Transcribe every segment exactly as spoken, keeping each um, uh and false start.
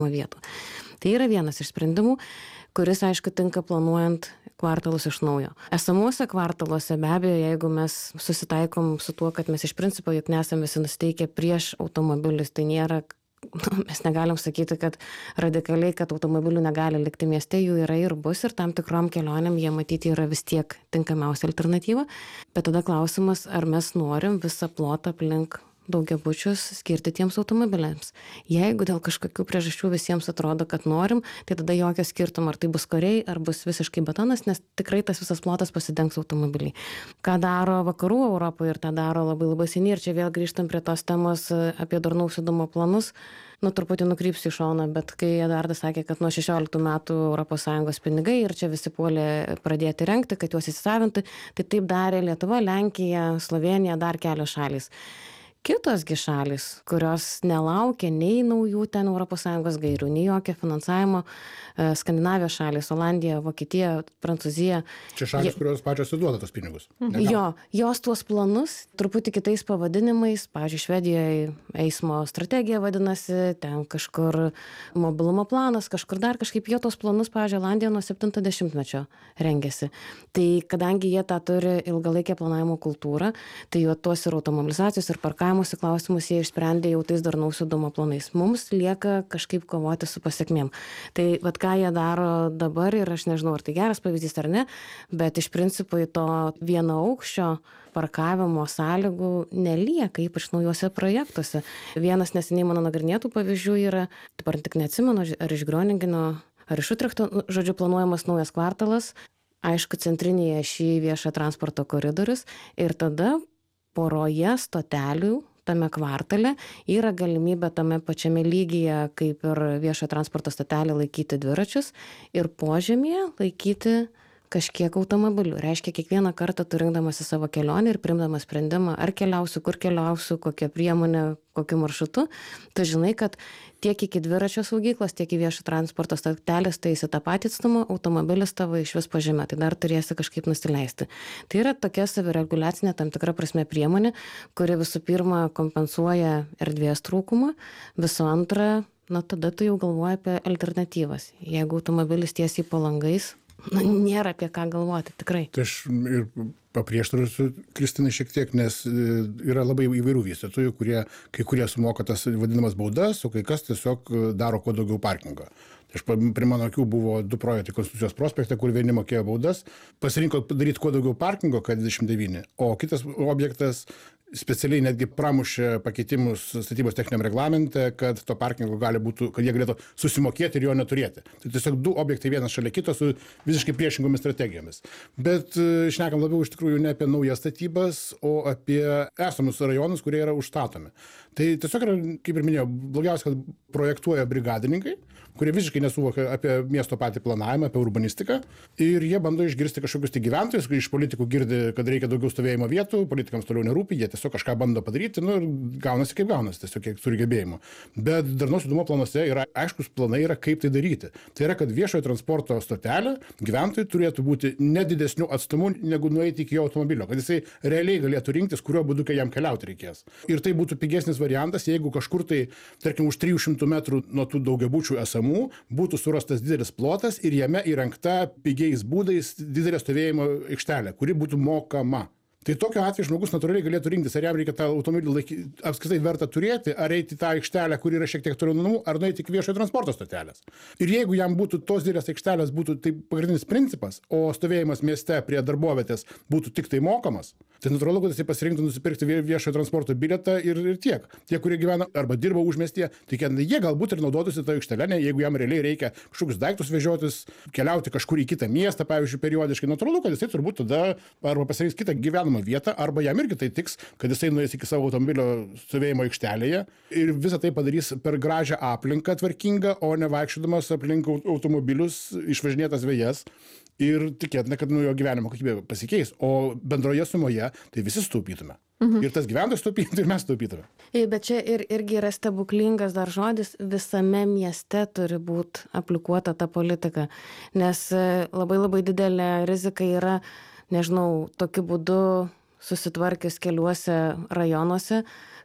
vietų. Tai yra vienas iš sprendimų, kuris, aišku, tinka planuojant kvartalus iš naujo. Esamuose kvartaluose be abejo, jeigu mes susitaikom su tuo, kad mes iš principo juk nesame visi nusteikę prieš automobilius, tai nėra, nu, mes negalim sakyti, kad radikaliai, kad automobilių negali likti mieste, jų yra ir bus, ir tam tikrom kelionėm jie matyti yra vis tiek tinkamiausia alternatyva. Bet tada klausimas, ar mes norim visą plotą aplink daugiabučius skirti tiems automobiliams. Jeigu dėl kažkokių priežasčių visiems atrodo, kad norim, tai tada jokio skirtumo, ar tai bus koriai, ar bus visiškai betonas, nes tikrai tas visas plotas pasidengs automobiliai. Ką daro vakarų Europoje ir tą daro labai labai seniai, ir čia vėl grįžtam prie tos temos apie darnaus judumo planus. Nu, truputį nukrypsiu į šoną, bet kai Eduardas sakė, kad nuo šešioliktų metų Europos Sąjungos pinigai ir čia visi puolė pradėti rengti, kad juos įsisavinti, tai taip darė Lietuva, Lenkija, Slovenija, dar kelios šalys. Kitosgi šalys, kurios nelaukia nei naujų ten Europos Sąjungos gairių, nei jokio finansavimo, Skandinavijos šalys, Olandija, Vokietija, Prancūzija. Čia šalys, kurios pačios įduoda tos pinigus. Negam. Jo, jos tuos planus truputį kitais pavadinimais, pavyzdžiui, Švedijoje eismo strategija vadinasi, ten kažkur mobilumo planas, kažkur dar kažkaip jie tos planus, pavyzdžiui, Olandija nuo septinto dešimtmečio rengėsi. Tai kadangi jie tą turi ilgalaikę planavimo kultūrą, tai jo tos ir automobilizacijos, ir parkavimo mūsų klausimus jie išsprendė jau tais darnaus judumo planais. Mums lieka kažkaip kovoti su pasiekmėm. Tai vat ką jie daro dabar, ir aš nežinau, ar tai geras pavyzdys ar ne, bet iš principo į to vieno aukščio parkavimo sąlygų nelieka, ypač naujuose projektuose. Vienas neseniai mano nagrinėtų pavyzdžių yra, dabar tik neatsimenu, ar iš Groningeno, ar iš Utrechto, žodžiu, planuojamas naujas kvartalas, aišku, centrinėje šį viešą transporto koridorius, ir tada poroje stotelių tame kvartale yra galimybė tame pačiame lygyje, kaip ir viešo transporto stotelė, laikyti dviračius ir požemyje laikyti kažkiek automobilių. Reiškia, kiekvieną kartą tu rinkdamasi savo kelionę ir priimdamas sprendimą, ar keliausiu, kur keliausiu, kokią priemonę, kokiu maršrutu, tu žinai, kad tiek iki dviračio saugyklos, tiek į viešo transporto stotelės, tai į tą patį atstumą, automobilis tavo iš vis pažymė, tai dar turėsi kažkaip nusileisti. Tai yra tokia savireguliacinė tam tikra prasme priemonė, kuri visų pirma kompensuoja erdvės trūkumą, visų antra, na tada tu jau galvoji apie alternatyvas. Jeigu automobilis tiesiai po langais, na, nėra apie ką galvoti, tikrai. Tai aš ir paprieštarausiu Kristinai šiek tiek, nes yra labai įvairių vystytojų, kurie, kai kurie sumoka tas vadinamas baudas, o kai kas tiesiog daro kuo daugiau parkingo. Tai aš prie mano akių buvo du projektai Konstitucijos prospekte, kur vieni mokėjo baudas, pasirinko daryti kuo daugiau parkingo, kad dvidešimt devyni, o kitas objektas specialiai netgi pramušė pakeitimus statybos techniniam reglamente, kad to parkingo gali būtų, kad jie galėtų susimokėti ir jo neturėti. Tai tiesiog du objektai vienas šalia kito su visiškai priešingomis strategijomis. Bet šnekam labiau iš tikrųjų ne apie naujas statybas, o apie esamus rajonus, kurie yra užstatomi. Tai tiesiog yra, kaip ir minėjau, blogiausia, kad projektuoja brigadininkai, kurie visiškai nesuvokia apie miesto patį planavimą, apie urbanistiką, ir jie bando išgirsti kažkokius tik gyventojus, iš politikų girdi, kad reikia daugiau stovėjimo vietų, politikams toliau nerūpi, jie tiesiog kažką bando padaryti, nu ir gaunasi kaip gaunasi, tiesiog kiek turi gebėjimų. Bet darnaus judumo planuose yra aiškus planai, yra kaip tai daryti. Tai yra, kad viešojo transporto stotelė gyventojai turėtų būti nedidesniu atstumu negu nueiti iki jo automobilio, kad jisai realiai galėtų rinktis, kuriuo būdu jam keliauti reikės. Ir tai būtų pigesnis variantas, jeigu kažkur tai, tarkim, už trijų šimtų metrų nuo tų daugiabučių esamų būtų surastas didelis plotas ir jame įrengta pigiais būdais didelė stovėjimo aikštelė, kuri būtų mokama. Tai tokiu atveju žmogus natūraliai galėtų rinktis, ar jam reikia tą automobilį laiky, apskritai verta turėti, ar eiti tą aikštelę, kuri yra šiek tiek toliau nuo namų, ar nueiti iki viešojo transporto stotelės. Ir jeigu jam būtų tos didelės aikštelės, būtų tai pagrindinis principas, o stovėjimas mieste prie darbovietės būtų tik tai mokamas, tai natūralu, kad jisai pasirinktų nusipirkti viešojo transporto bilietą ir, ir tiek. Tie, kurie gyvena arba dirba užmiestyje, tai jie galbūt ir naudotųsi tą aikštelę, ne, jeigu jam realiai reikia kažkokius daiktus vežiotis, keliauti kažkur į kitą miestą, pavyzdžiui, periodiškai. Natūralu, kad jisai turbūt tada arba pasirinks kitą gyvenamą vietą, arba jam irgi tai tiks, kad jisai nueis iki savo automobilio stovėjimo aikštelėje ir visą tai padarys per gražią aplinką tvarkingą, o ne vaikščiodamas aplink automobilius išvažinėtas vejas. Ir tikėtina, kad nu, jo gyvenimo kokybė pasikeis, o bendroje sumoje tai visi sutaupytume. Mhm. Ir tas gyventojas taupytų, ir mes taupytume. Bet čia ir, irgi yra stebuklingas dar žodis, visame mieste turi būti aplikuota ta politika, nes labai labai didelė rizika yra, nežinau, tokiu būdu susitvarkius keliuose rajonuose,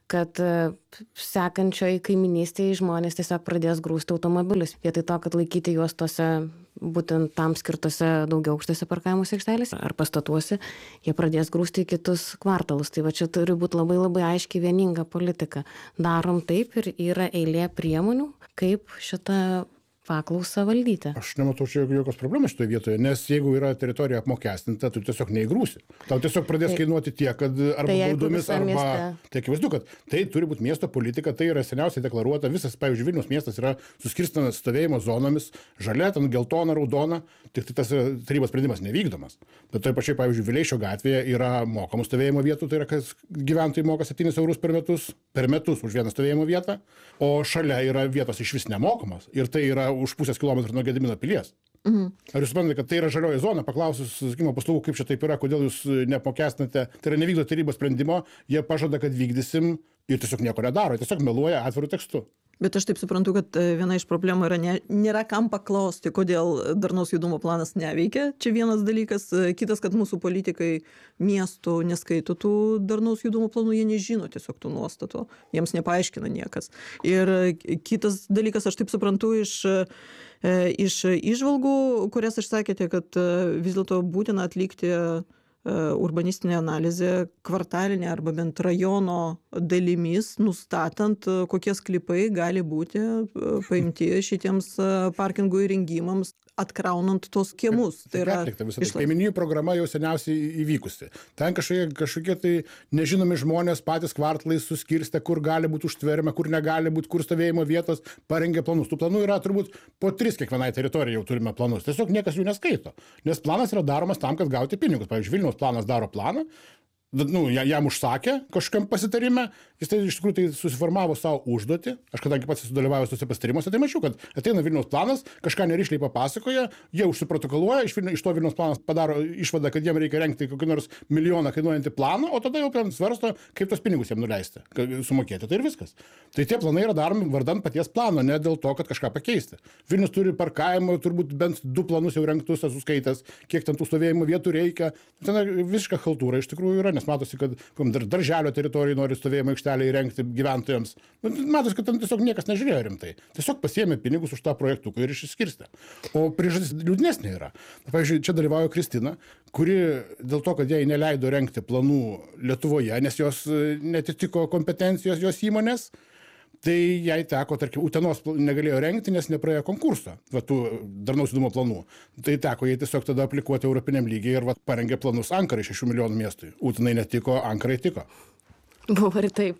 kad sekančioje kaiminystėje žmonės tiesiog pradės grūsti automobilius. Vietoj to, kad laikyti juos tose būtent tam skirtose daugiaaukštėse parkavimo aikštelėse ar pastatuose, jie pradės grūsti į kitus kvartalus. Tai va čia turi būti labai labai aiškiai vieninga politika. Darom taip ir yra eilė priemonių, kaip šitą paklausą valdyti. Aš nematau čia jokios problemos šitoje vietoje, nes jeigu yra teritorija apmokestinta, tu tiesiog neįgrūsi. Tau tiesiog pradės tai, kainuoti tiek, kad arba tai baudomis, arba... Mieste... Tai akivaizdu, kad tai turi būti miesto politika, tai yra seniausiai deklaruota, visas, pavyzdžiui, Vilniaus miestas yra suskirstamas stovėjimo zonomis, žalia, ten geltona, raudona, tik tai tas tarybos sprendimas nevykdomas. Bet toje pačiai, pavyzdžiui, Vileišio gatvėje yra mokamų stovėjimo vietų, tai yra, kad gyventojai moka septynis eurus per metus, per metus už vieną stovėjimo vietą, o šalia yra vietos išvis nemokamos. Ir tai yra už pusės kilometrų nuo Gedimino pilies. Mhm. Ar jūs suprantate, kad tai yra žalioji zona, paklausus susisiekimo paslaugų, kaip čia taip yra, kodėl jūs neapmokestinate, tai yra nevykdo tarybos sprendimo, jie pažada, kad vykdysim ir tiesiog nieko nedaro, tiesiog meluoja atvirų tekstu. Bet aš taip suprantu, kad viena iš problemų yra ne, nėra kam paklausti, kodėl darnaus judumo planas neveikia. Čia vienas dalykas. Kitas, kad mūsų politikai miestų neskaito tų darnaus judumo planų, jie nežino tiesiog tų nuostatų. Jiems nepaaiškina niekas. Ir kitas dalykas, aš taip suprantu iš, iš įžvalgų, kurias išsakėte, kad vis dėlto būtina atlikti urbanistinė analizė kvartalinė arba bent rajono dalimis, nustatant, kokie sklypai gali būti paimti šitiems parkingų įrengimams, atkraunant tos kiemus. Tai yra išlaisvė. Kaiminijų programa jau seniausiai įvykusi. Ten kažkokie, kažkokie tai nežinomi žmonės patys kvartalai suskirstę, kur gali būti užtverima, kur negali būti, kur stovėjimo vietos, parengė planus. Tų planų yra turbūt po tris kiekvienai teritorijai jau turime planus. Tiesiog niekas jų neskaito. Nes planas yra daromas tam, kad gauti pinigus. Pavyzdžiui, Vilniaus planas daro planą, nu, jam užsakė kažkam pasitarime, jis tai iš tikrųjų tai susiformavo savo užduotį. Aš kadangi pats esu dalyvavęs tuose pasitarimuose, tai mačiau, kad ateina Vilniaus planas, kažką nerišliai papasakoja, jie užsiprotokoluoja, iš, iš to Vilniaus planas padaro išvadą, kad jiem reikia rengti kokį nors milijoną kainuojantį planą, o tada jau svarsto, kaip tos pinigus jiem nuleisti, sumokėti. Tai ir viskas. Tai tie planai yra daromi vardan paties plano, ne dėl to, kad kažką pakeisti. Vilnius turi parkavimo, turbūt bent du planus jau rengtus, esu skaitęs, kiek ten tų stovėjimo vietų reikia. Ten visiška chaltūra iš tikrųjų yra, nes matosi, kad dar darželio teritorijai nori stovėjimo aikštelę įrengti gyventojams. Matosi, kad ten tiesiog niekas nežiūrėjo rimtai. Tiesiog pasiėmė pinigus už tą projektuką ir išsiskirstė. O priežastis liūdnesnė yra. Pavyzdžiui, čia dalyvauja Kristina, kuri dėl to, kad jai neleido rengti planų Lietuvoje, nes jos netitiko kompetencijos jos įmonės, tai jai teko, tarkim, Utenos negalėjo rengti, nes nepraėjo konkursą, va, tų darnaus judumo planų. Tai teko jai tiesiog tada aplikuoti europiniam lygiai ir va, parengė planus Ankarai šešių milijonų miestui. Utenai netiko, Ankarai tiko. Buvo ir taip.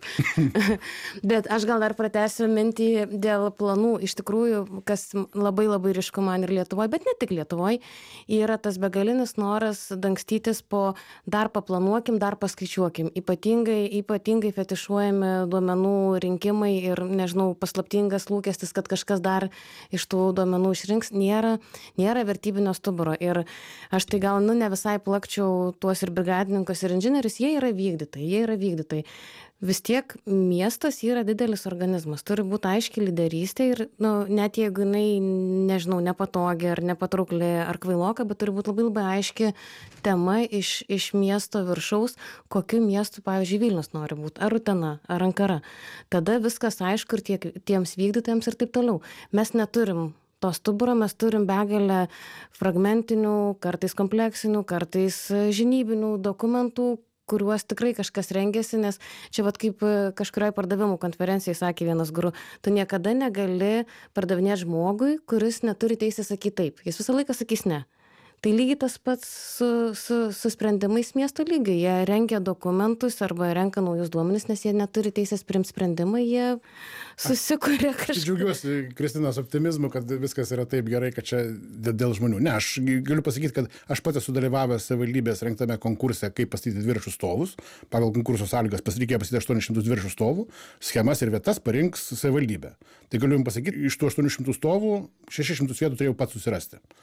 Bet aš gal dar pratęsiu mintį dėl planų. Iš tikrųjų, kas labai labai ryšku man ir Lietuvoje, bet ne tik Lietuvoje, yra tas begalinis noras dangstytis po dar paplanuokim, dar paskaičiuokim. Ypatingai, ypatingai fetišuojami duomenų rinkimai ir, nežinau, paslaptingas lūkestis, kad kažkas dar iš tų duomenų išrinks, nėra, nėra vertybinio stuburo. Ir aš tai gal, nu, ne visai plakčiau tuos ir brigadininkus ir inžinierius, jie yra vykdytai, jie yra vykdytai. Vis tiek miestas yra didelis organizmas, turi būti aiški lyderystė ir, nu, net jeigu jinai, nežinau, nepatogi ar nepatraukli ar kvailoka, bet turi būti labai labai aiški tema iš, iš miesto viršaus, kokiu miestu, pavyzdžiui, Vilnius nori būti, ar Utena, ar Ankara. Tada viskas aišku ir tiek, tiems vykdytojams ir taip toliau. Mes neturim to stuburo, mes turim begalę fragmentinių, kartais kompleksinių, kartais žinybinių dokumentų, kuriuos tikrai kažkas rengėsi, nes čia vat kaip kažkurioje pardavimų konferencijai sakė vienas guru, tu niekada negali pardavinėti žmogui, kuris neturi teisės sakyti taip. Jis visą laiką sakys ne. Tai lygiai tas pats su, su, su sprendimais miesto lygiai. Jie rengia dokumentus arba renka naujus duomenis, nes jie neturi teisės priimti sprendimą, jie susikuria kažką. Aš džiaugiuosi Kristinos optimizmu, kad viskas yra taip gerai, kad čia dėl žmonių. Ne, aš galiu pasakyti, kad aš pats esu dalyvavęs savivaldybės rengtame konkurse, kaip pastatyti dviračių stovus. Pagal konkurso sąlygas reikėjo pastatyti aštuonis šimtus dviračių stovų, schemas ir vietas parinks savivaldybė. Tai galiu jums pasakyti, iš tų aštuonių šimtų stovų šešis šimtus vietų turėjau pats susirasti,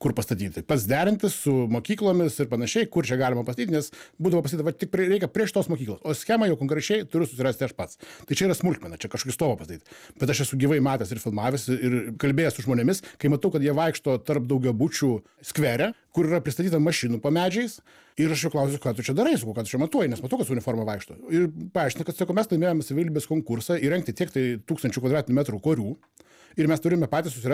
kur pastatyti. Pats derintis su mokyklomis ir panašiai, kur čia galima pastatyti, nes būdavo pastatyta, va, tik prie, reikia prieš tos mokyklos. O schemą jau konkrečiai turiu susirasti aš pats. Tai čia yra smulkmena, čia kažkokį stovą pastatyti. Bet aš esu gyvai matęs ir filmavęs ir kalbėjęs su žmonėmis, kai matau, kad jie vaikšto tarp daugiabučių skvere, kur yra pristatyta mašinų po medžiais. Ir aš jau klausiu, ką tu čia darai, sakau, ką tu čia matuoji, nes matau, kad su uniforma vaikšto. Ir paaiškina, kad sako, mes laimėjome savivaldybės konkursą įrengti tiek tai tūkstančių kvadratinių metrų korių. Ir mes turime patys susirasti